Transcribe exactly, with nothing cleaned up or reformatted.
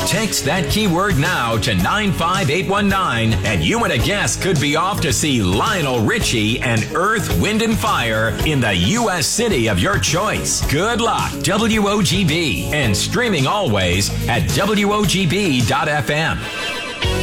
Text that keyword now to nine five eight one nine, and you and a guest could be off to see Lionel Richie and Earth, Wind and Fire in the U S city of your choice. Good luck, W O G B, and streaming always at W O G B dot F M.